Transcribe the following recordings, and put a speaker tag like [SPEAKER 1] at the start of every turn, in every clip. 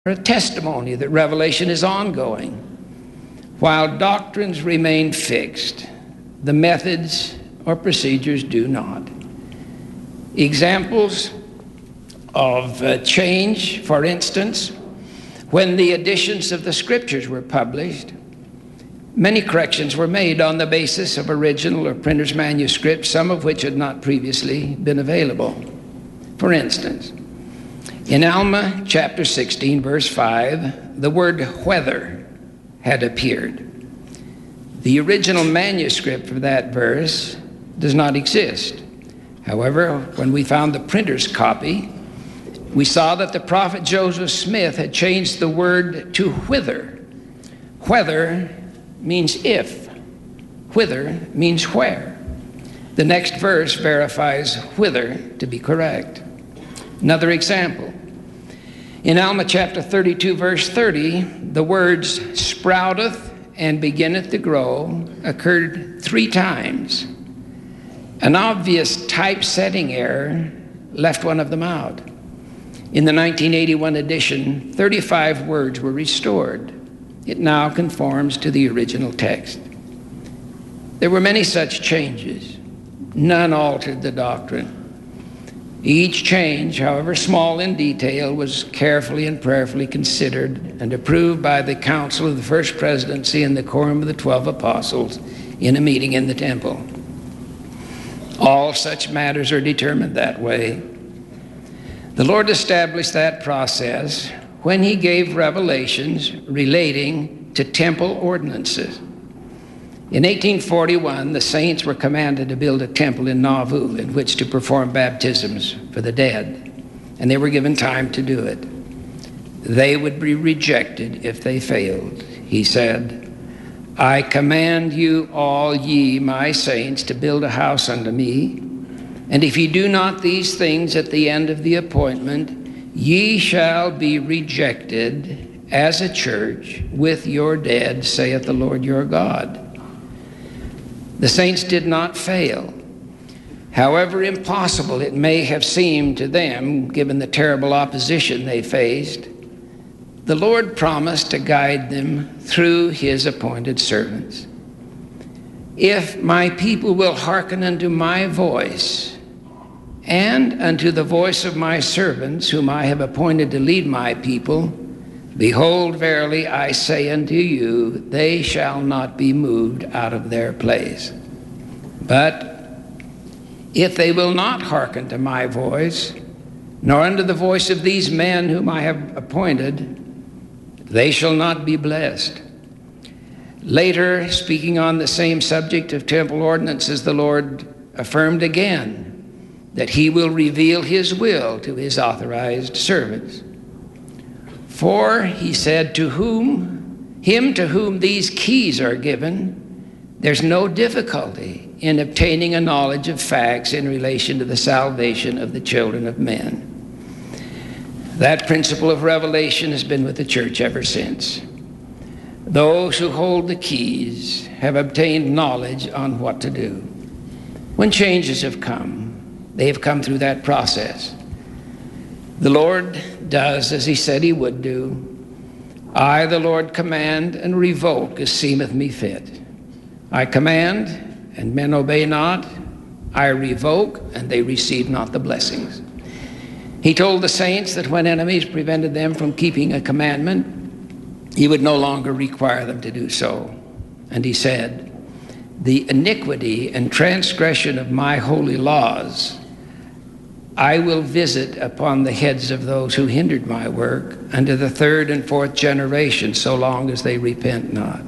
[SPEAKER 1] a testimony that revelation is ongoing. While doctrines remain fixed, the methods or procedures do not. Examples of change, for instance, when the editions of the Scriptures were published, many corrections were made on the basis of original or printer's manuscripts, some of which had not previously been available. For instance, in Alma chapter 16, verse 5, the word whether had appeared. The original manuscript for that verse does not exist. However, when we found the printer's copy, we saw that the prophet Joseph Smith had changed the word to whither. Whether means if. Whither means where. The next verse verifies whither to be correct. Another example. In Alma chapter 32, verse 30, the words sprouteth and beginneth to grow occurred 3 times. An obvious typesetting error left one of them out. In the 1981 edition, 35 words were restored. It now conforms to the original text. There were many such changes. None altered the doctrine. Each change, however small in detail, was carefully and prayerfully considered and approved by the Council of the First Presidency and the Quorum of the 12 Apostles in a meeting in the temple. All such matters are determined that way. The Lord established that process when He gave revelations relating to temple ordinances. In 1841, the saints were commanded to build a temple in Nauvoo in which to perform baptisms for the dead, and they were given time to do it. They would be rejected if they failed. He said, I command you all ye, my saints, to build a house unto me, and if ye do not these things at the end of the appointment, ye shall be rejected as a church with your dead, saith the Lord your God. The saints did not fail. However impossible it may have seemed to them, given the terrible opposition they faced, the Lord promised to guide them through His appointed servants. If my people will hearken unto my voice, and unto the voice of my servants, whom I have appointed to lead my people, behold, verily I say unto you, they shall not be moved out of their place. But if they will not hearken to my voice, nor unto the voice of these men whom I have appointed, they shall not be blessed. Later, speaking on the same subject of temple ordinances, the Lord affirmed again that He will reveal His will to His authorized servants. For, He said, to him to whom these keys are given, there's no difficulty in obtaining a knowledge of facts in relation to the salvation of the children of men. That principle of revelation has been with the church ever since. Those who hold the keys have obtained knowledge on what to do. When changes have come, they have come through that process. The Lord does as He said He would do. I, the Lord, command and revoke as seemeth me fit. I command, and men obey not. I revoke, and they receive not the blessings. He told the saints that when enemies prevented them from keeping a commandment, He would no longer require them to do so. And He said, the iniquity and transgression of my holy laws I will visit upon the heads of those who hindered my work unto the 3rd and 4th generation, so long as they repent not.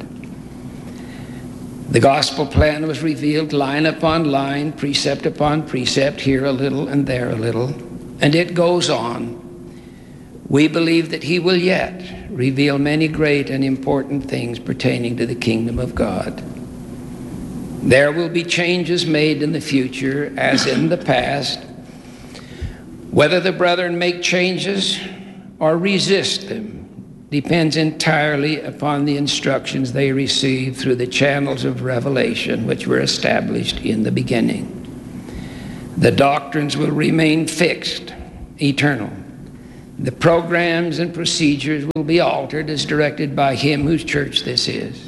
[SPEAKER 1] The gospel plan was revealed line upon line, precept upon precept, here a little and there a little, and it goes on. We believe that He will yet reveal many great and important things pertaining to the kingdom of God. There will be changes made in the future as in the past. Whether the brethren make changes or resist them depends entirely upon the instructions they receive through the channels of revelation which were established in the beginning. The doctrines will remain fixed, eternal. The programs and procedures will be altered as directed by Him whose church this is.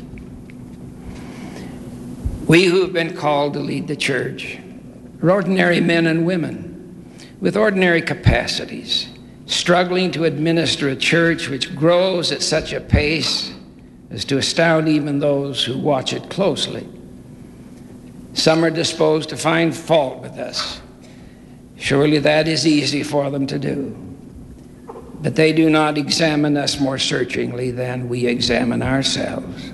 [SPEAKER 1] We who have been called to lead the church are ordinary men and women with ordinary capacities, struggling to administer a church which grows at such a pace as to astound even those who watch it closely. Some are disposed to find fault with us. Surely that is easy for them to do. But they do not examine us more searchingly than we examine ourselves.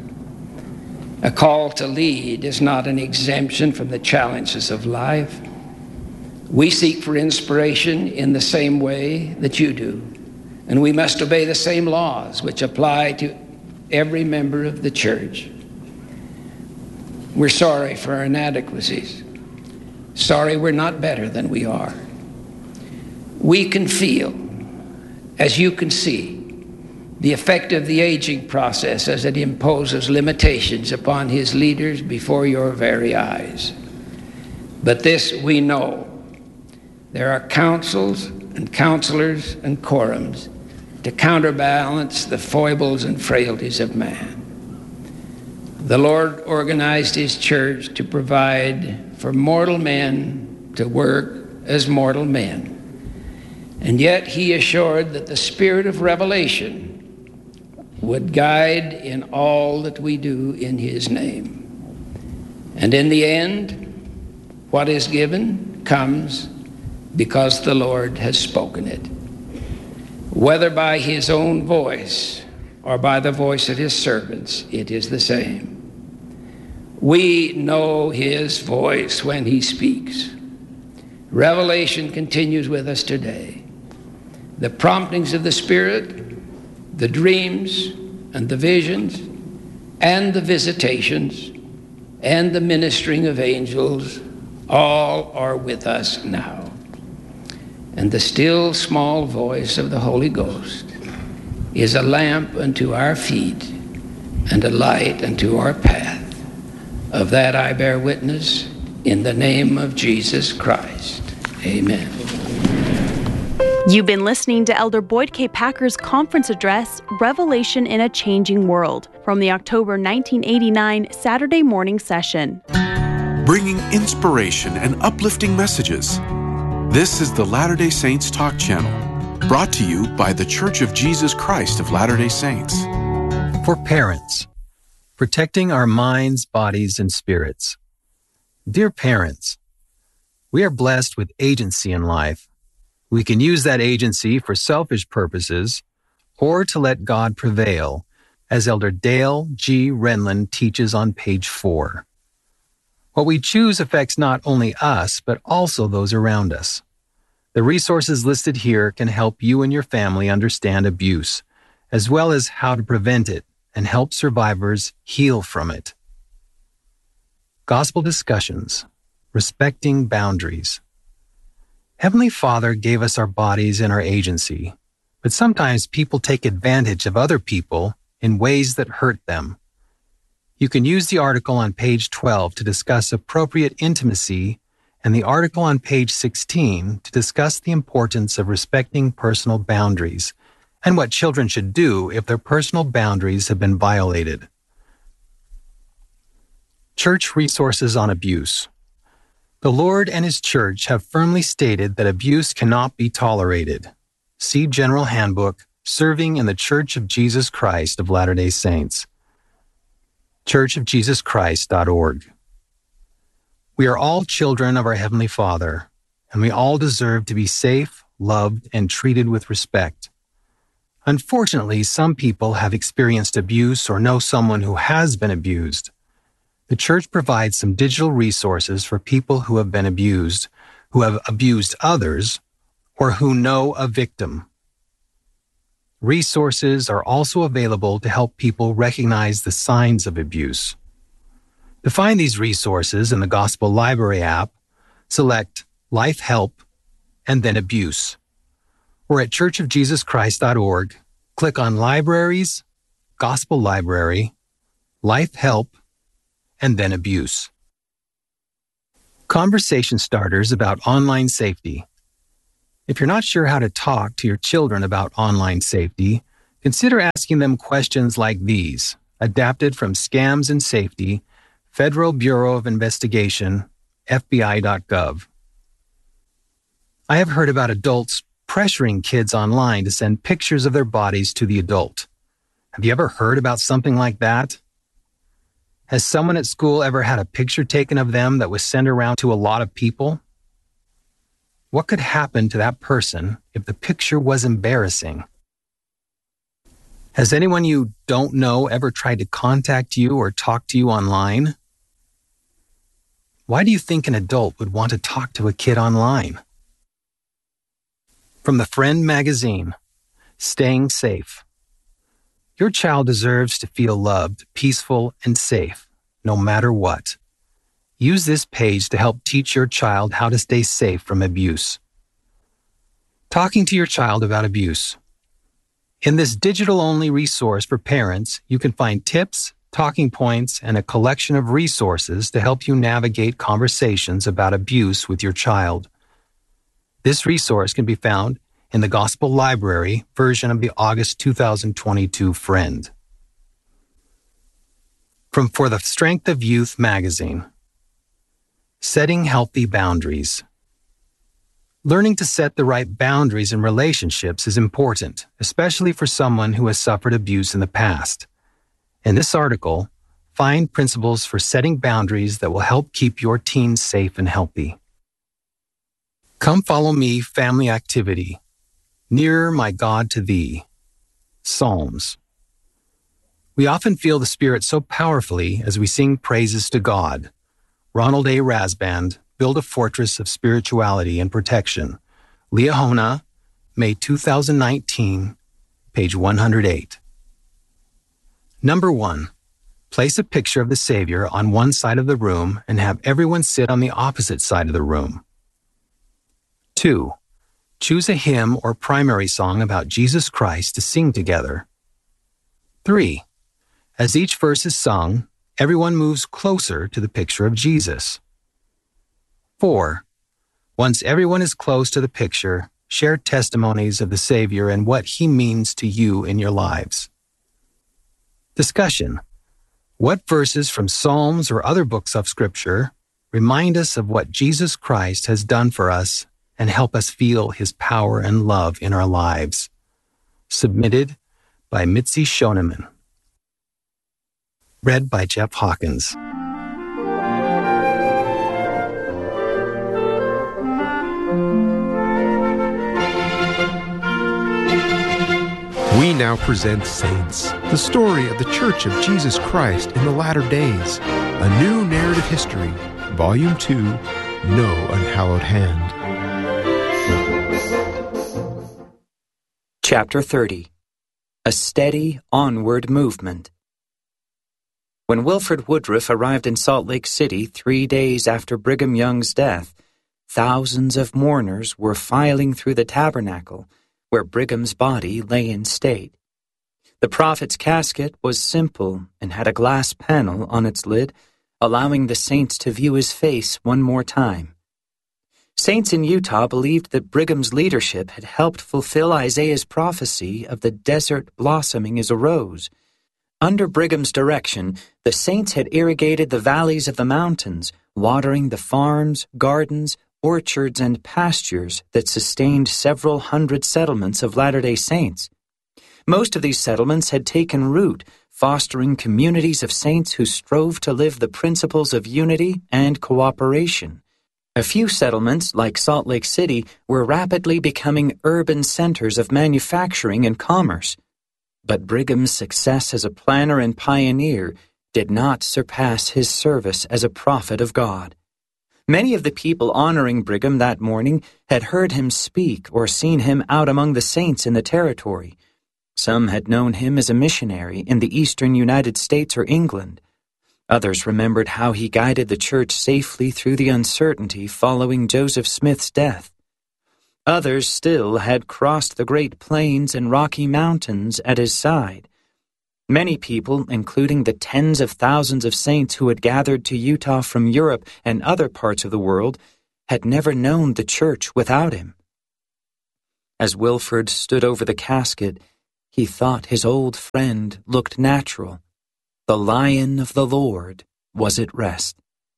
[SPEAKER 1] A call to lead is not an exemption from the challenges of life. We seek for inspiration in the same way that you do, and we must obey the same laws which apply to every member of the church. We're sorry for our inadequacies. Sorry we're not better than we are. We can feel, as you can see, the effect of the aging process as it imposes limitations upon His leaders before your very eyes. But this we know. There are councils and counselors and quorums to counterbalance the foibles and frailties of man. The Lord organized His church to provide for mortal men to work as mortal men. And yet He assured that the spirit of revelation would guide in all that we do in His name. And in the end, what is given comes because the Lord has spoken it. Whether by His own voice or by the voice of His servants, it is the same. We know His voice when He speaks. Revelation continues with us today. The promptings of the Spirit, the dreams and the visions and the visitations and the ministering of angels, all are with us now. And the still small voice of the Holy Ghost is a lamp unto our feet and a light unto our path. Of that I bear witness in the name of Jesus Christ. Amen.
[SPEAKER 2] You've been listening to Elder Boyd K. Packer's conference address, Revelation in a Changing World, from the October 1989 Saturday morning session.
[SPEAKER 3] Bringing inspiration and uplifting messages. This is the Latter-day Saints Talk Channel, brought to you by The Church of Jesus Christ of Latter-day Saints.
[SPEAKER 4] For parents, protecting our minds, bodies, and spirits. Dear parents, we are blessed with agency in life. We can use that agency for selfish purposes or to let God prevail, as Elder Dale G. Renlund teaches on page 4. What we choose affects not only us, but also those around us. The resources listed here can help you and your family understand abuse, as well as how to prevent it and help survivors heal from it. Gospel discussions, respecting boundaries. Heavenly Father gave us our bodies and our agency, but sometimes people take advantage of other people in ways that hurt them. You can use the article on page 12 to discuss appropriate intimacy and the article on page 16 to discuss the importance of respecting personal boundaries and what children should do if their personal boundaries have been violated. Church resources on abuse. The Lord and His church have firmly stated that abuse cannot be tolerated. See General Handbook, Serving in the Church of Jesus Christ of Latter-day Saints. churchofjesuschrist.org. We are all children of our Heavenly Father, and we all deserve to be safe, loved, and treated with respect. Unfortunately, some people have experienced abuse or know someone who has been abused. The church provides some digital resources for people who have been abused, who have abused others, or who know a victim. Resources are also available to help people recognize the signs of abuse. To find these resources in the Gospel Library app, select Life Help and then Abuse. Or at churchofjesuschrist.org, click on Libraries, Gospel Library, Life Help, and then Abuse. Conversation starters about online safety. If you're not sure how to talk to your children about online safety, consider asking them questions like these, adapted from Scams and Safety, Federal Bureau of Investigation, FBI.gov. I have heard about adults pressuring kids online to send pictures of their bodies to the adult. Have you ever heard about something like that? Has someone at school ever had a picture taken of them that was sent around to a lot of people? What could happen to that person if the picture was embarrassing? Has anyone you don't know ever tried to contact you or talk to you online? Why do you think an adult would want to talk to a kid online? From the Friend magazine, Staying Safe. Your child deserves to feel loved, peaceful, and safe, no matter what. Use this page to help teach your child how to stay safe from abuse. Talking to your child about abuse. In this digital-only resource for parents, you can find tips, talking points, and a collection of resources to help you navigate conversations about abuse with your child. This resource can be found in the Gospel Library version of the August 2022 Friend. From For the Strength of Youth magazine. Setting healthy boundaries. Learning to set the right boundaries in relationships is important, especially for someone who has suffered abuse in the past. In this article, find principles for setting boundaries that will help keep your teens safe and healthy. Come Follow Me Family Activity. Nearer, my God, to Thee. Psalms. We often feel the Spirit so powerfully as we sing praises to God. Ronald A. Rasband, Build a Fortress of Spirituality and Protection. Liahona, May 2019, page 108. Number 1. Place a picture of the Savior on one side of the room and have everyone sit on the opposite side of the room. 2. Choose a hymn or primary song about Jesus Christ to sing together. 3. As each verse is sung, everyone moves closer to the picture of Jesus. 4. Once everyone is close to the picture, share testimonies of the Savior and what He means to you in your lives. Discussion. What verses from Psalms or other books of Scripture remind us of what Jesus Christ has done for us and help us feel His power and love in our lives? Submitted by Mitzi Shoneman. Read by Jeff Hawkins.
[SPEAKER 5] We now present Saints, the story of the Church of Jesus Christ in the Latter Days, a new narrative history, Volume 2, No Unhallowed Hand.
[SPEAKER 6] Chapter 30. A Steady Onward Movement. When Wilford Woodruff arrived in Salt Lake City 3 days after Brigham Young's death, thousands of mourners were filing through the tabernacle where Brigham's body lay in state. The prophet's casket was simple and had a glass panel on its lid, allowing the saints to view his face one more time. Saints in Utah believed that Brigham's leadership had helped fulfill Isaiah's prophecy of the desert blossoming as a rose. Under Brigham's direction, the saints had irrigated the valleys of the mountains, watering the farms, gardens, orchards, and pastures that sustained several hundred settlements of Latter-day Saints. Most of these settlements had taken root, fostering communities of saints who strove to live the principles of unity and cooperation. A few settlements, like Salt Lake City, were rapidly becoming urban centers of manufacturing and commerce. But Brigham's success as a planner and pioneer did not surpass his service as a prophet of God. Many of the people honoring Brigham that morning had heard him speak or seen him out among the saints in the territory. Some had known him as a missionary in the eastern United States or England. Others remembered how he guided the church safely through the uncertainty following Joseph Smith's death. Others still had crossed the Great Plains and Rocky Mountains at his side. Many people, including the tens of thousands of saints who had gathered to Utah from Europe and other parts of the world, had never known the church without him. As Wilford stood over the casket, he thought his old friend looked natural. The Lion of the Lord was at rest.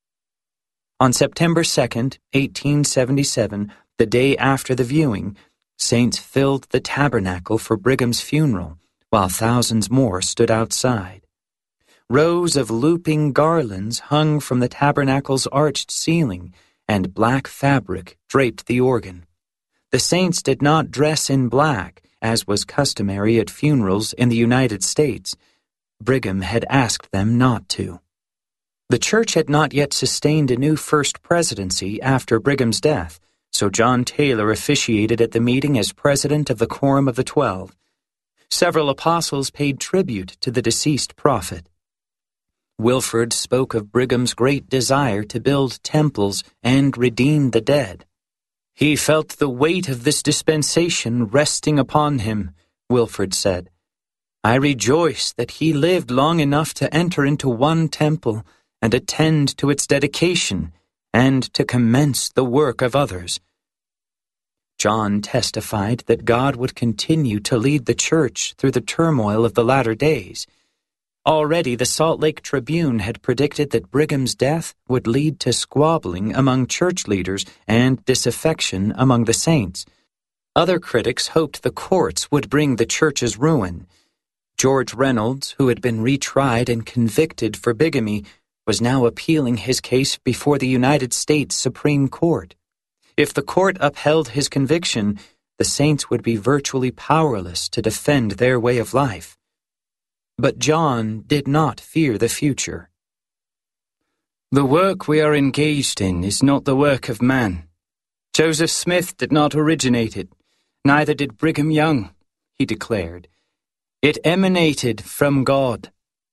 [SPEAKER 6] On September 2nd, 1877, the day after the viewing, saints filled the tabernacle for Brigham's funeral, while thousands more stood outside. Rows of looping garlands hung from the tabernacle's arched ceiling, and black fabric draped the organ. The saints did not dress in black, as was customary at funerals in the United States. Brigham had asked them not to. The church had not yet sustained a new first presidency after Brigham's death, so John Taylor officiated at the meeting as president of the Quorum of the 12. Several apostles paid tribute to the deceased prophet. Wilford spoke of Brigham's great desire to build temples and redeem the dead. He felt the weight of this dispensation resting upon him, Wilford said. I rejoice that he lived long enough to enter into one temple and attend to its dedication, and to commence the work of others. John testified that God would continue to lead the church through the turmoil of the latter days. Already the Salt Lake Tribune had predicted that Brigham's death would lead to squabbling among church leaders and disaffection among the saints. Other critics hoped the courts would bring the church's ruin. George Reynolds, who had been retried and convicted for bigamy, was now appealing his case before the United States Supreme Court. If the court upheld his conviction, the saints would be virtually powerless to defend their way of life. But John did not fear the future. The work we are engaged in is not the work of man. Joseph Smith did not originate it, neither did Brigham Young, he declared. It emanated from God.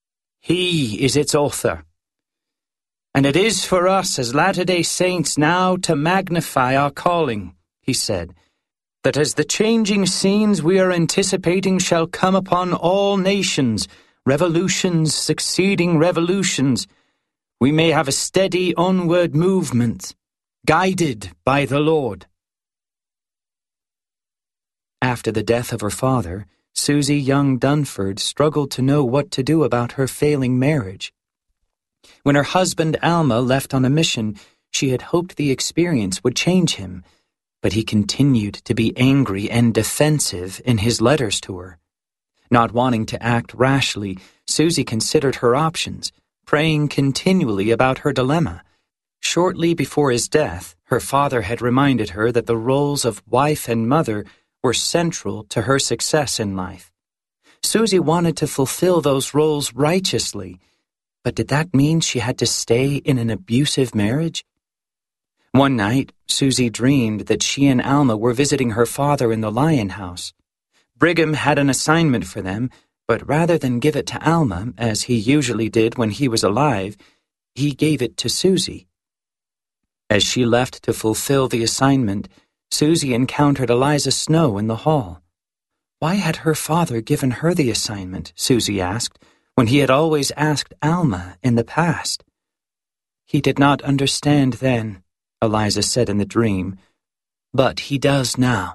[SPEAKER 6] He is its author. And it is for us as Latter-day Saints now to magnify our calling, he said, that as the changing scenes we are anticipating shall come upon all nations, revolutions succeeding revolutions, we may have a steady onward movement, guided by the Lord. After the death of her father, Susie Young Dunford struggled to know what to do about her failing marriage. When her husband Alma left on a mission, she had hoped the experience would change him, but he continued to be angry and defensive in his letters to her. Not wanting to act rashly, Susie considered her options, praying continually about her dilemma. Shortly before his death, her father had reminded her that the roles of wife and mother were central to her success in life. Susie wanted to fulfill those roles righteously, but did that mean she had to stay in an abusive marriage? One night, Susie dreamed that she and Alma were visiting her father in the Lion House. Brigham had an assignment for them, but rather than give it to Alma, as he usually did when he was alive, he gave it to Susie. As she left to fulfill the assignment, Susie encountered Eliza Snow in the hall. Why had her father given her the assignment, Susie asked, when he had always asked Alma in the past? He did not understand then, Eliza said in the dream, but he does now.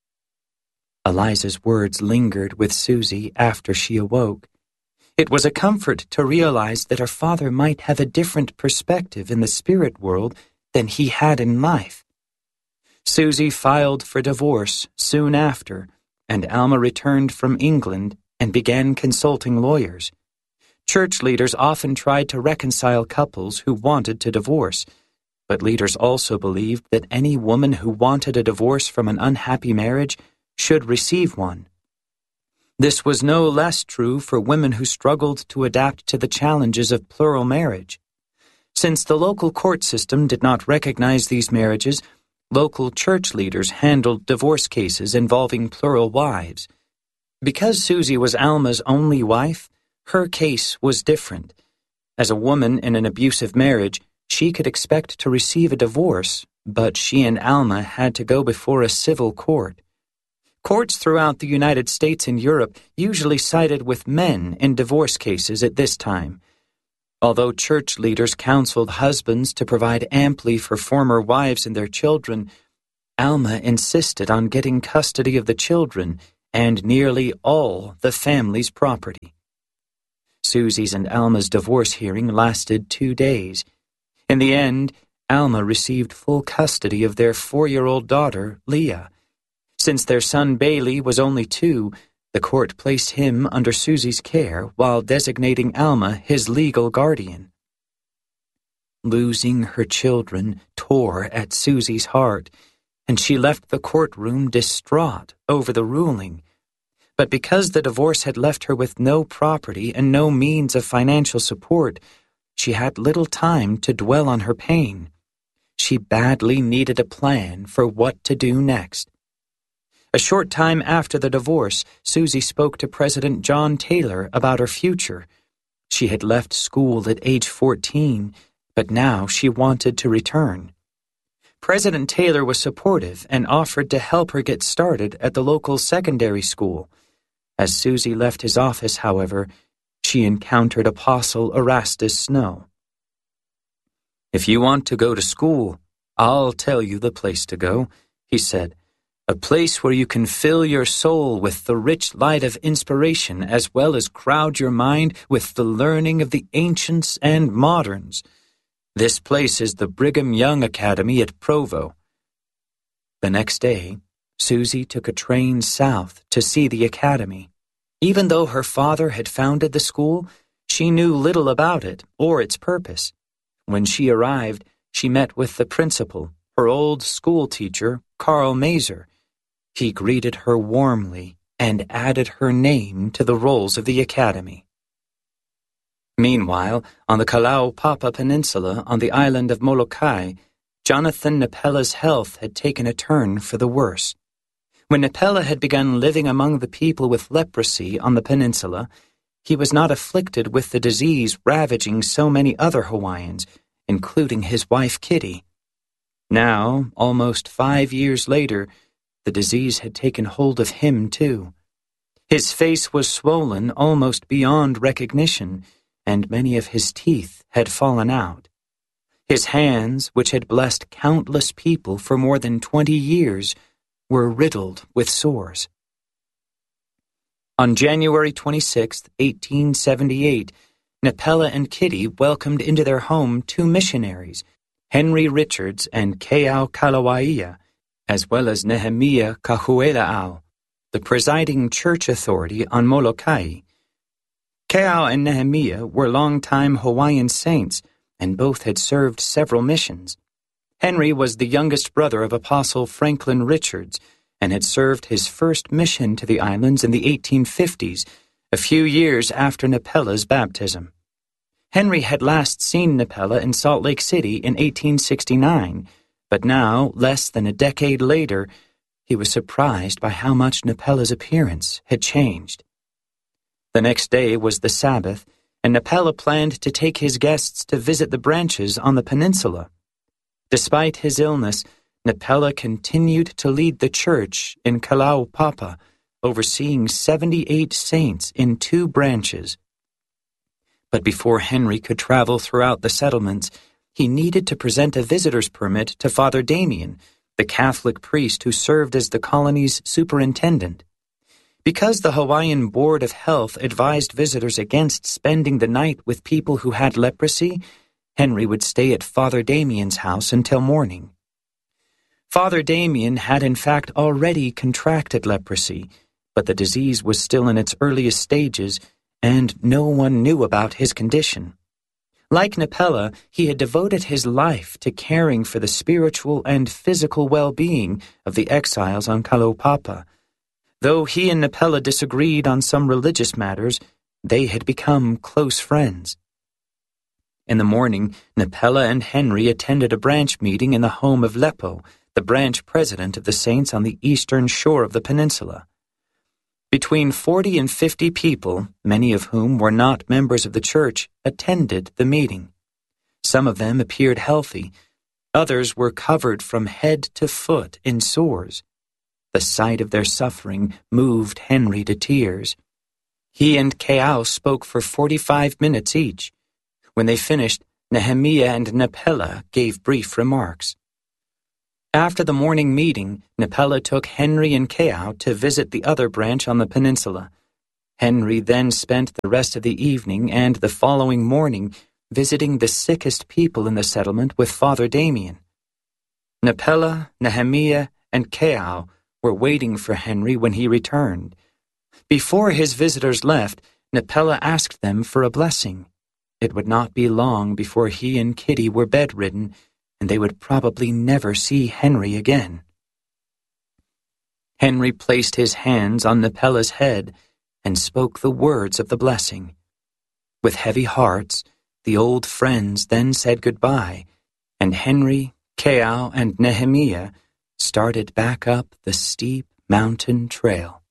[SPEAKER 6] Eliza's words lingered with Susie after she awoke. It was a comfort to realize that her father might have a different perspective in the spirit world than he had in life. Susie filed for divorce soon after, and Alma returned from England and began consulting lawyers. Church leaders often tried to reconcile couples who wanted to divorce, but leaders also believed that any woman who wanted a divorce from an unhappy marriage should receive one. This was no less true for women who struggled to adapt to the challenges of plural marriage. Since the local court system did not recognize these marriages, local church leaders handled divorce cases involving plural wives. Because Susie was Alma's only wife, her case was different. As a woman in an abusive marriage, she could expect to receive a divorce, but she and Alma had to go before a civil court. Courts throughout the United States and Europe usually sided with men in divorce cases at this time. Although church leaders counseled husbands to provide amply for former wives and their children, Alma insisted on getting custody of the children and nearly all the family's property. Susie's and Alma's divorce hearing lasted 2 days. In the end, Alma received full custody of their 4-year-old daughter, Leah. Since their son Bailey was only 2, the court placed him under Susie's care while designating Alma his legal guardian. Losing her children tore at Susie's heart, and she left the courtroom distraught over the ruling. But because the divorce had left her with no property and no means of financial support, she had little time to dwell on her pain. She badly needed a plan for what to do next. A short time after the divorce, Susie spoke to President John Taylor about her future. She had left school at age 14, but now she wanted to return. President Taylor was supportive and offered to help her get started at the local secondary school. As Susie left his office, however, she encountered Apostle Erastus Snow. "If you want to go to school, I'll tell you the place to go," he said. "A place where you can fill your soul with the rich light of inspiration as well as crowd your mind with the learning of the ancients and moderns. This place is the Brigham Young Academy at Provo." The next day, Susie took a train south to see the academy. Even though her father had founded the school, she knew little about it or its purpose. When she arrived, she met with the principal, her old school teacher, Carl Mazer. He greeted her warmly and added her name to the rolls of the academy. Meanwhile, on the Kalaupapa Peninsula on the island of Molokai, Jonathan Napella's health had taken a turn for the worse. When Napella had begun living among the people with leprosy on the peninsula, he was not afflicted with the disease ravaging so many other Hawaiians, including his wife Kitty. Now, almost 5 years later, the disease had taken hold of him too. His face was swollen almost beyond recognition, and many of his teeth had fallen out. His hands, which had blessed countless people for more than 20 years, were riddled with sores. On January 26, 1878, Napella and Kitty welcomed into their home 2 missionaries, Henry Richards and Keau Kalawaia, as well as Nehemiah Kahuela'au, the presiding church authority on Molokai. Keau and Nehemiah were longtime Hawaiian saints, and both had served several missions. Henry was the youngest brother of Apostle Franklin Richards and had served his first mission to the islands in the 1850s, a few years after Napella's baptism. Henry had last seen Napella in Salt Lake City in 1869, but now, less than a decade later, he was surprised by how much Napella's appearance had changed. The next day was the Sabbath, and Napella planned to take his guests to visit the branches on the peninsula. Despite his illness, Napella continued to lead the church in Kalaupapa, overseeing 78 saints in 2 branches. But before Henry could travel throughout the settlements, he needed to present a visitor's permit to Father Damien, the Catholic priest who served as the colony's superintendent. Because the Hawaiian Board of Health advised visitors against spending the night with people who had leprosy, Henry would stay at Father Damien's house until morning. Father Damien had in fact already contracted leprosy, but the disease was still in its earliest stages, and no one knew about his condition. Like Napella, he had devoted his life to caring for the spiritual and physical well-being of the exiles on Kalaupapa. Though he and Napella disagreed on some religious matters, they had become close friends. In the morning, Napella and Henry attended a branch meeting in the home of Lepo, the branch president of the saints on the eastern shore of the peninsula. Between 40 and 50 people, many of whom were not members of the church, attended the meeting. Some of them appeared healthy. Others were covered from head to foot in sores. The sight of their suffering moved Henry to tears. He and Keau spoke for 45 minutes each. When they finished, Nehemiah and Napella gave brief remarks. After the morning meeting, Napela took Henry and Keough to visit the other branch on the peninsula. Henry then spent the rest of the evening and the following morning visiting the sickest people in the settlement with Father Damien. Napela, Nehemiah, and Keough were waiting for Henry when he returned. Before his visitors left, Napela asked them for a blessing. It would not be long before he and Kitty were bedridden, and they would probably never see Henry again. Henry placed his hands on Napela's head and spoke the words of the blessing. With heavy hearts, the old friends then said goodbye, and Henry, Keough, and Nehemiah started back up the steep mountain trail.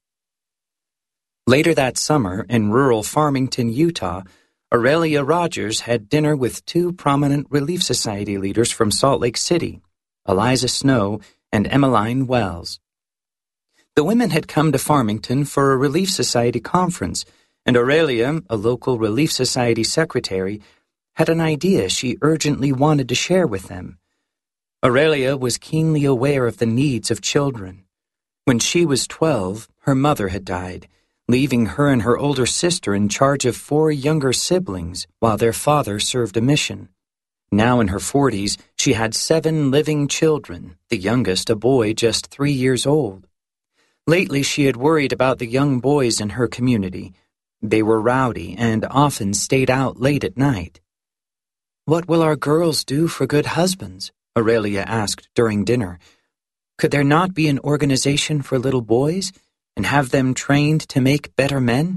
[SPEAKER 6] Later that summer, in rural Farmington, Utah, Aurelia Rogers had dinner with two prominent Relief Society leaders from Salt Lake City, Eliza Snow and Emmeline Wells. The women had come to Farmington for a Relief Society conference, and Aurelia, a local Relief Society secretary, had an idea she urgently wanted to share with them. Aurelia was keenly aware of the needs of children. When she was 12, her mother had died, leaving her and her older sister in charge of 4 younger siblings while their father served a mission. Now in her 40s, she had 7 living children, the youngest a boy just 3 years old. Lately, she had worried about the young boys in her community. They were rowdy and often stayed out late at night. "What will our girls do for good husbands?" Aurelia asked during dinner. "Could there not be an organization for little boys and have them trained to make better men?"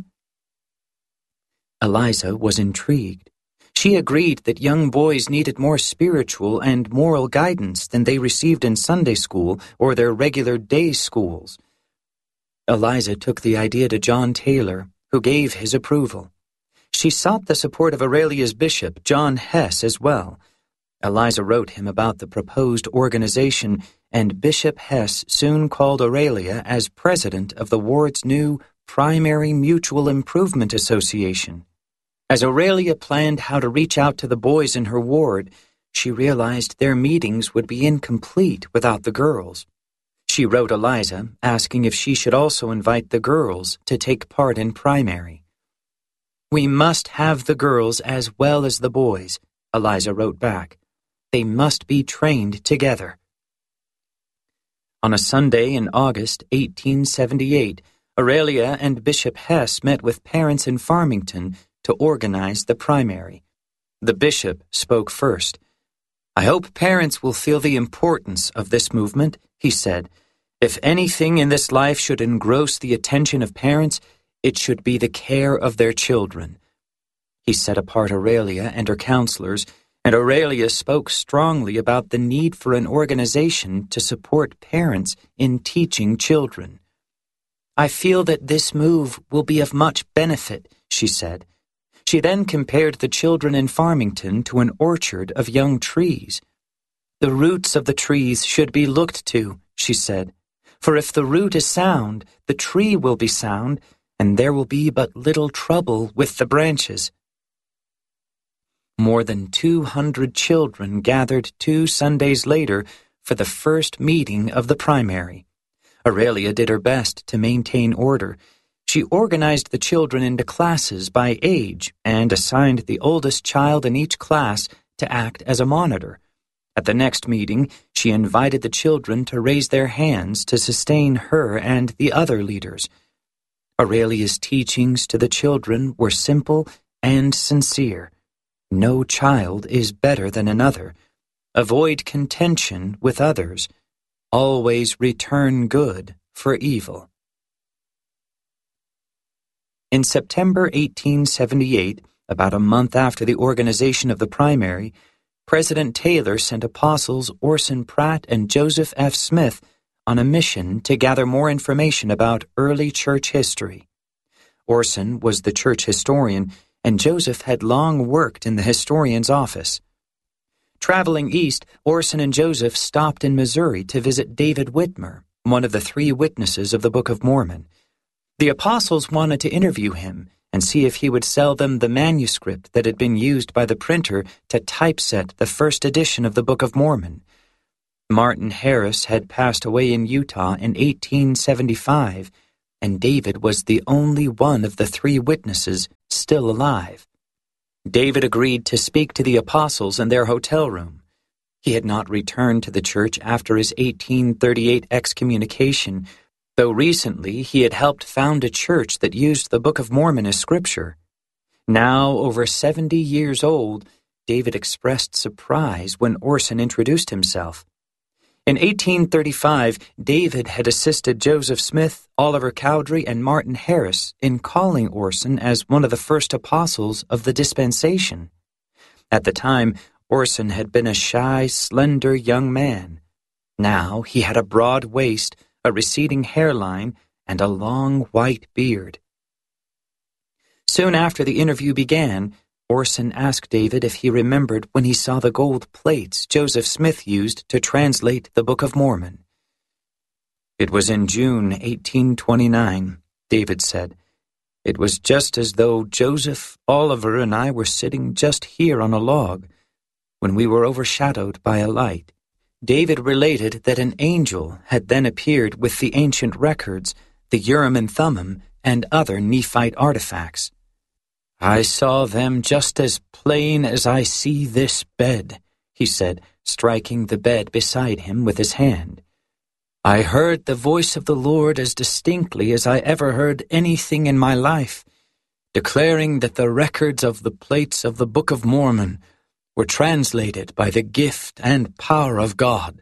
[SPEAKER 6] Eliza was intrigued. She agreed that young boys needed more spiritual and moral guidance than they received in Sunday school or their regular day schools. Eliza took the idea to John Taylor, who gave his approval. She sought the support of Aurelia's bishop, John Hess, as well. Eliza wrote him about the proposed organization, and Bishop Hess soon called Aurelia as president of the ward's new Primary Mutual Improvement Association. As Aurelia planned how to reach out to the boys in her ward, she realized their meetings would be incomplete without the girls. She wrote Eliza, asking if she should also invite the girls to take part in primary. "We must have the girls as well as the boys," Eliza wrote back. "They must be trained together." On a Sunday in August 1878, Aurelia and Bishop Hess met with parents in Farmington to organize the primary. The bishop spoke first. "I hope parents will feel the importance of this movement," he said. "If anything in this life should engross the attention of parents, it should be the care of their children." He set apart Aurelia and her counselors, and Aurelia spoke strongly about the need for an organization to support parents in teaching children. "I feel that this move will be of much benefit," she said. She then compared the children in Farmington to an orchard of young trees. "The roots of the trees should be looked to," she said. "For if the root is sound, the tree will be sound, and there will be but little trouble with the branches." More than 200 children gathered 2 Sundays later for the first meeting of the primary. Aurelia did her best to maintain order. She organized the children into classes by age and assigned the oldest child in each class to act as a monitor. At the next meeting, she invited the children to raise their hands to sustain her and the other leaders. Aurelia's teachings to the children were simple and sincere. No child is better than another. Avoid contention with others. Always return good for evil. In September 1878, about a month after the organization of the primary, President Taylor sent apostles Orson Pratt and Joseph F. Smith on a mission to gather more information about early church history. Orson was the church historian, and Joseph had long worked in the historian's office. Traveling east, Orson and Joseph stopped in Missouri to visit David Whitmer, one of the 3 witnesses of the Book of Mormon. The apostles wanted to interview him and see if he would sell them the manuscript that had been used by the printer to typeset the first edition of the Book of Mormon. Martin Harris had passed away in Utah in 1875, and David was the only one of the 3 witnesses still alive. David agreed to speak to the apostles in their hotel room. He had not returned to the church after his 1838 excommunication, though recently he had helped found a church that used the Book of Mormon as scripture. Now, over 70 years old, David expressed surprise when Orson introduced himself. In 1835, David had assisted Joseph Smith, Oliver Cowdery, and Martin Harris in calling Orson as one of the first apostles of the dispensation. At the time, Orson had been a shy, slender young man. Now he had a broad waist, a receding hairline, and a long white beard. Soon after the interview began, Orson asked David if he remembered when he saw the gold plates Joseph Smith used to translate the Book of Mormon. "It was in June 1829, David said. "It was just as though Joseph, Oliver, and I were sitting just here on a log, when we were overshadowed by a light." David related that an angel had then appeared with the ancient records, the Urim and Thummim, and other Nephite artifacts. "I saw them just as plain as I see this bed," he said, striking the bed beside him with his hand. "I heard the voice of the Lord as distinctly as I ever heard anything in my life, declaring that the records of the plates of the Book of Mormon were translated by the gift and power of God."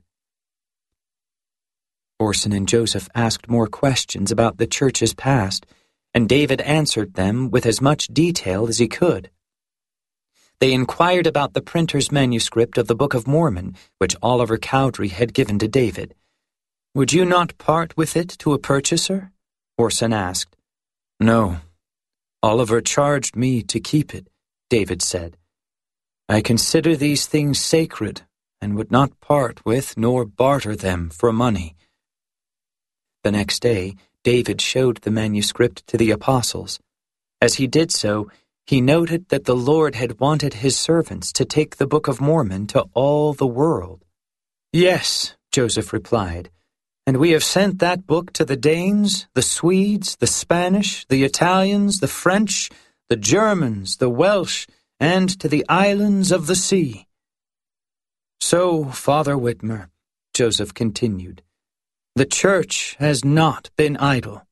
[SPEAKER 6] Orson and Joseph asked more questions about the church's past, and David answered them with as much detail as he could. They inquired about the printer's manuscript of the Book of Mormon, which Oliver Cowdery had given to David. "Would you not part with it to a purchaser?" Orson asked. "No. Oliver charged me to keep it," David said. "I consider these things sacred, and would not part with nor barter them for money." The next day, David showed the manuscript to the apostles. As he did so, he noted that the Lord had wanted his servants to take the Book of Mormon to all the world. "Yes," Joseph replied, "and we have sent that book to the Danes, the Swedes, the Spanish, the Italians, the French, the Germans, the Welsh, and to the islands of the sea." "So, Father Whitmer," Joseph continued, "the church has not been idle."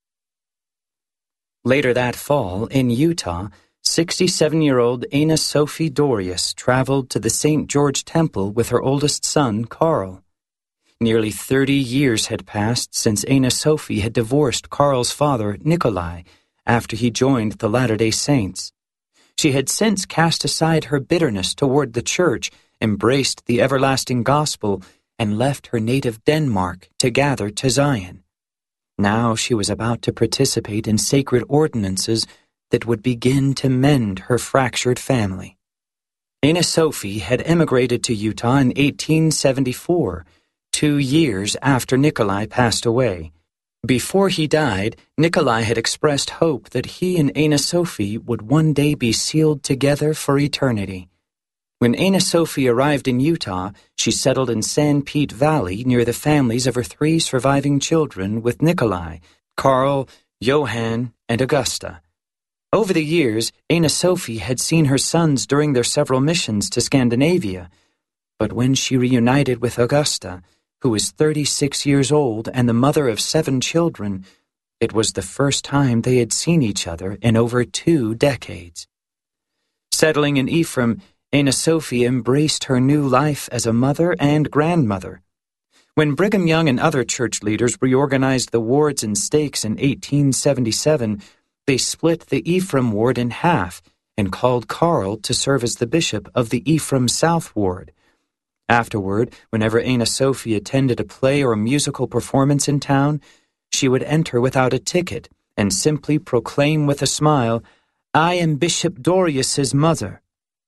[SPEAKER 6] Later that fall, in Utah, 67-year-old Anna Sophie Dorius traveled to the St. George Temple with her oldest son, Carl. Nearly 30 years had passed since Anna Sophie had divorced Carl's father, Nikolai, after he joined the Latter-day Saints. She had since cast aside her bitterness toward the church, embraced the everlasting gospel, and left her native Denmark to gather to Zion. Now she was about to participate in sacred ordinances that would begin to mend her fractured family. Anna Sophie had emigrated to Utah in 1874, 2 years after Nikolai passed away. Before he died, Nikolai had expressed hope that he and Anna Sophie would one day be sealed together for eternity. When Anna Sophie arrived in Utah, she settled in San Pete Valley near the families of her 3 surviving children with Nikolai, Carl, Johann, and Augusta. Over the years, Anna Sophie had seen her sons during their several missions to Scandinavia, but when she reunited with Augusta, who was 36 years old and the mother of 7 children, it was the first time they had seen each other in over 2 decades. Settling in Ephraim, Anna Sophie embraced her new life as a mother and grandmother. When Brigham Young and other church leaders reorganized the wards and stakes in 1877, they split the Ephraim ward in half and called Carl to serve as the bishop of the Ephraim South ward. Afterward, whenever Anna Sophie attended a play or a musical performance in town, she would enter without a ticket and simply proclaim with a smile, "I am Bishop Dorius's mother."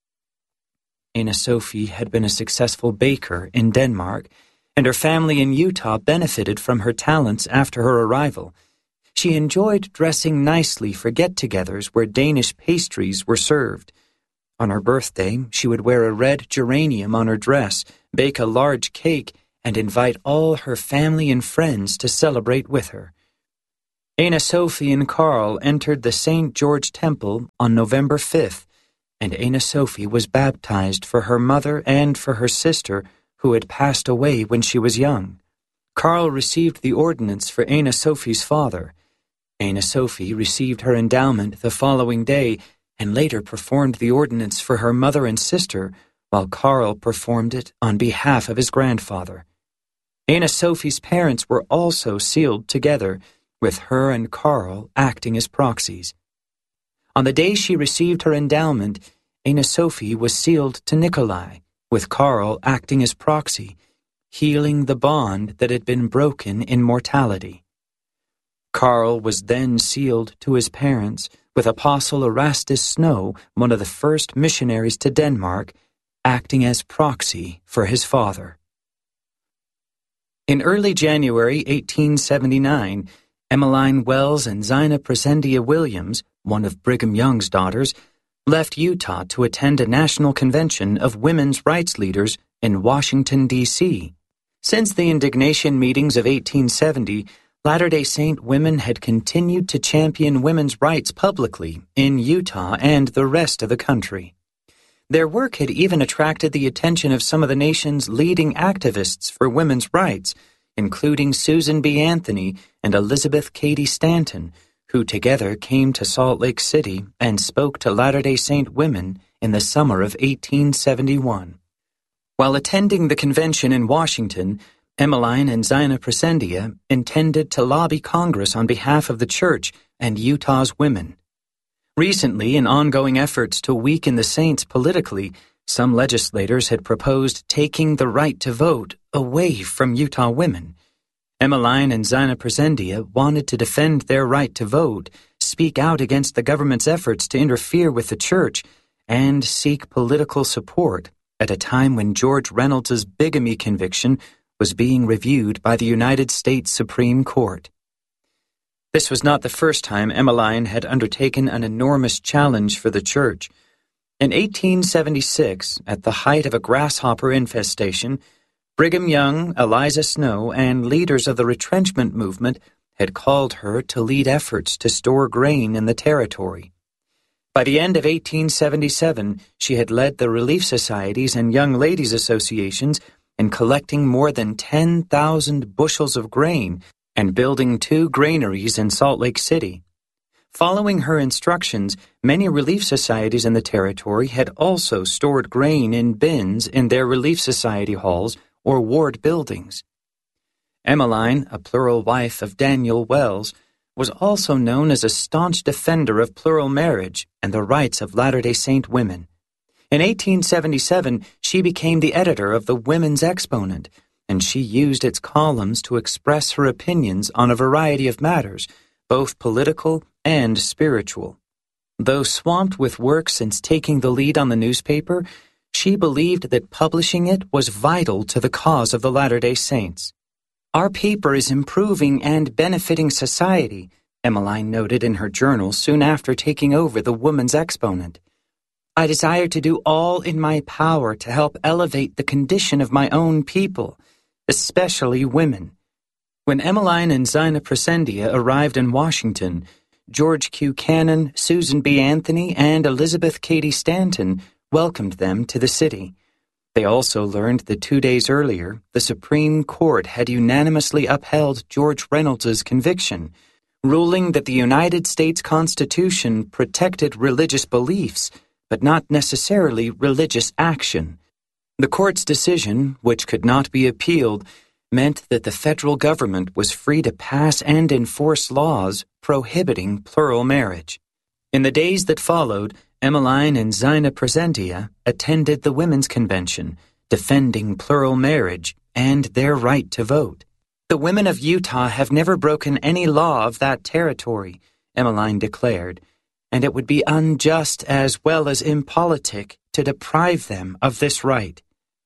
[SPEAKER 6] Anna Sophie had been a successful baker in Denmark, and her family in Utah benefited from her talents after her arrival. She enjoyed dressing nicely for get-togethers where Danish pastries were served. On her birthday, she would wear a red geranium on her dress, bake a large cake, and invite all her family and friends to celebrate with her. Anna Sophie and Carl entered the St. George Temple on November 5th, and Anna Sophie was baptized for her mother and for her sister, who had passed away when she was young. Carl received the ordinance for Anna Sophie's father. Anna Sophie received her endowment the following day and later performed the ordinance for her mother and sister, while Carl performed it on behalf of his grandfather. Anna Sophie's parents were also sealed together, with her and Carl acting as proxies. On the day she received her endowment, Anna Sophie was sealed to Nikolai, with Carl acting as proxy, healing the bond that had been broken in mortality. Carl was then sealed to his parents, with Apostle Erastus Snow, one of the first missionaries to Denmark, acting as proxy for his father. In early January 1879, Emmeline Wells and Zina Presendia Williams, one of Brigham Young's daughters, left Utah to attend a national convention of women's rights leaders in Washington, D.C. Since the indignation meetings of 1870, Latter-day Saint women had continued to champion women's rights publicly in Utah and the rest of the country. Their work had even attracted the attention of some of the nation's leading activists for women's rights, including Susan B. Anthony and Elizabeth Cady Stanton, who together came to Salt Lake City and spoke to Latter-day Saint women in the summer of 1871. While attending the convention in Washington, Emmeline and Zina Presendia intended to lobby Congress on behalf of the Church and Utah's women. Recently, in ongoing efforts to weaken the Saints politically, some legislators had proposed taking the right to vote away from Utah women. Emmeline and Zina Presendia wanted to defend their right to vote, speak out against the government's efforts to interfere with the Church, and seek political support at a time when George Reynolds' bigamy conviction was being reviewed by the United States Supreme Court. This was not the first time Emmeline had undertaken an enormous challenge for the Church. In 1876, at the height of a grasshopper infestation, Brigham Young, Eliza Snow, and leaders of the retrenchment movement had called her to lead efforts to store grain in the territory. By the end of 1877, she had led the relief societies and young ladies' associations in collecting more than 10,000 bushels of grain and building 2 granaries in Salt Lake City. Following her instructions, many relief societies in the territory had also stored grain in bins in their relief society halls or ward buildings. Emmeline, a plural wife of Daniel Wells, was also known as a staunch defender of plural marriage and the rights of Latter-day Saint women. In 1877, she became the editor of the Women's Exponent, and she used its columns to express her opinions on a variety of matters, both political and spiritual. Though swamped with work since taking the lead on the newspaper, she believed that publishing it was vital to the cause of the Latter-day Saints. "Our paper is improving and benefiting society," Emmeline noted in her journal soon after taking over the Woman's Exponent. "I desire to do all in my power to help elevate the condition of my own people, especially women." When Emmeline and Zina Presendia arrived in Washington, George Q. Cannon, Susan B. Anthony, and Elizabeth Cady Stanton welcomed them to the city. They also learned that 2 days earlier, the Supreme Court had unanimously upheld George Reynolds' conviction, ruling that the United States Constitution protected religious beliefs, but not necessarily religious action. The court's decision, which could not be appealed, meant that the federal government was free to pass and enforce laws prohibiting plural marriage. In the days that followed, Emmeline and Zina Presendia attended the Women's Convention, defending plural marriage and their right to vote. "The women of Utah have never broken any law of that territory," Emmeline declared, "and it would be unjust as well as impolitic to deprive them of this right."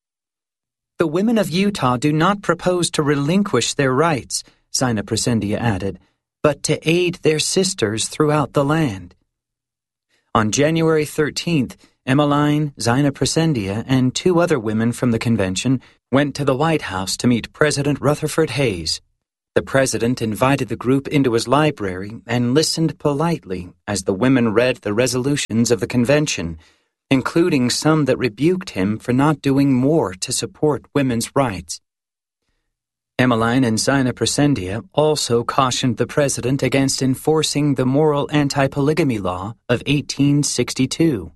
[SPEAKER 6] "The women of Utah do not propose to relinquish their rights," Zina Presendia added, "but to aid their sisters throughout the land." On January 13th, Emmeline, Zina Presendia, and 2 other women from the convention went to the White House to meet President Rutherford Hayes. The president invited the group into his library and listened politely as the women read the resolutions of the convention, including some that rebuked him for not doing more to support women's rights. Emmeline and Zina Presendia also cautioned the president against enforcing the moral anti-polygamy law of 1862.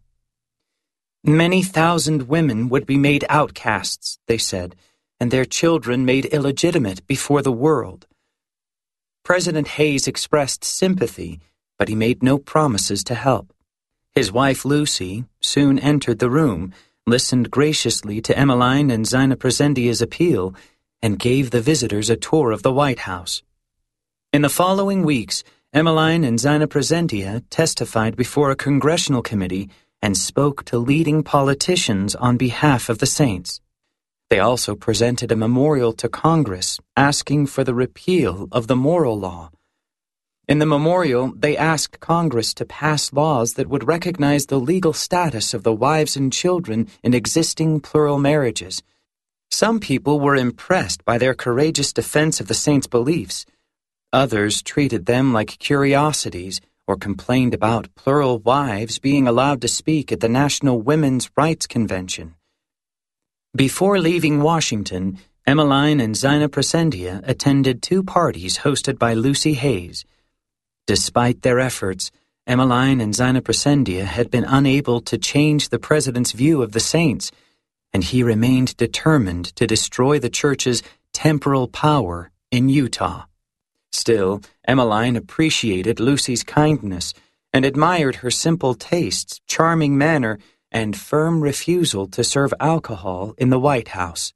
[SPEAKER 6] Many thousand women would be made outcasts, they said, and their children made illegitimate before the world. President Hayes expressed sympathy, but he made no promises to help. His wife Lucy soon entered the room, listened graciously to Emmeline and Zina Presendia's appeal, and gave the visitors a tour of the White House. In the following weeks, Emmeline and Zina Presendia testified before a congressional committee and spoke to leading politicians on behalf of the saints. They also presented a memorial to Congress asking for the repeal of the moral law. In the memorial, they asked Congress to pass laws that would recognize the legal status of the wives and children in existing plural marriages. Some people were impressed by their courageous defense of the saints' beliefs. Others treated them like curiosities or complained about plural wives being allowed to speak at the National Women's Rights Convention. Before leaving Washington, Emmeline and Zina Presendia attended 2 parties hosted by Lucy Hayes. Despite their efforts, Emmeline and Zina Presendia had been unable to change the president's view of the saints, and he remained determined to destroy the church's temporal power in Utah. Still, Emmeline appreciated Lucy's kindness and admired her simple tastes, charming manner, and firm refusal to serve alcohol in the White House.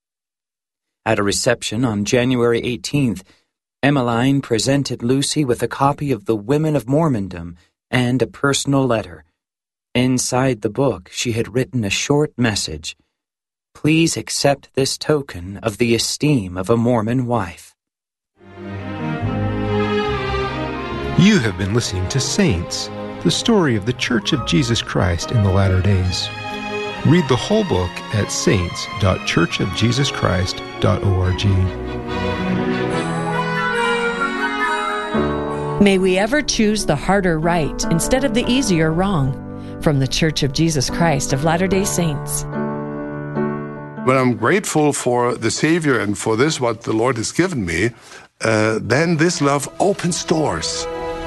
[SPEAKER 6] At a reception on January 18th, Emmeline presented Lucy with a copy of the Women of Mormondom and a personal letter. Inside the book, she had written a short message. Please accept this token of the esteem of a Mormon wife.
[SPEAKER 5] You have been listening to Saints, the story of the Church of Jesus Christ in the Latter Days. Read the whole book at saints.churchofjesuschrist.org.
[SPEAKER 7] May we ever choose the harder right instead of the easier wrong. From the Church of Jesus Christ of Latter-day Saints.
[SPEAKER 8] When I'm grateful for the Savior and for this, what the Lord has given me, then this love opens doors.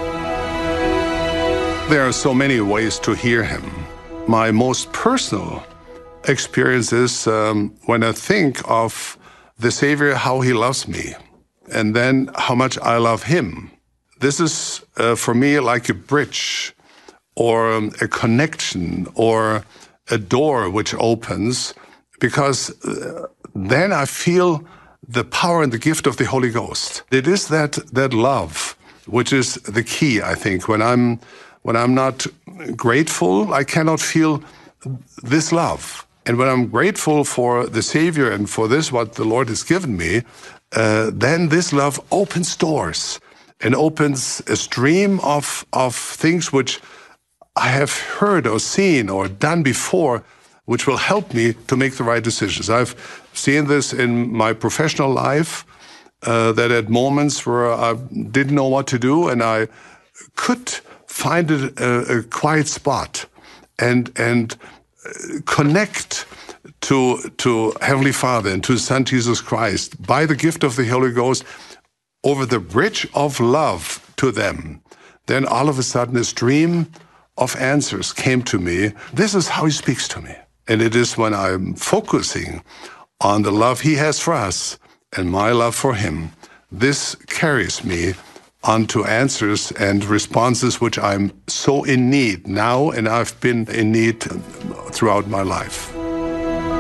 [SPEAKER 8] There are so many ways to hear Him. My most personal experience is when I think of the Savior, how He loves me, and then how much I love Him. This is, for me, like a bridge or a connection or a door which opens, because then I feel the power and the gift of the Holy Ghost. It is that love which is the key, I think. When I'm not grateful, I cannot feel this love. And when I'm grateful for the Savior and for this, what the Lord has given me, then this love opens doors and opens a stream of things which I have heard or seen or done before, which will help me to make the right decisions. I've seen this in my professional life, that at moments where I didn't know what to do and I could find a quiet spot and connect to Heavenly Father and to His Son Jesus Christ by the gift of the Holy Ghost over the bridge of love to them, then all of a sudden a stream of answers came to me. This is how He speaks to me. And it is when I'm focusing on the love He has for us and my love for Him, this carries me onto answers and responses which I'm so in need now, and I've been in need throughout my life.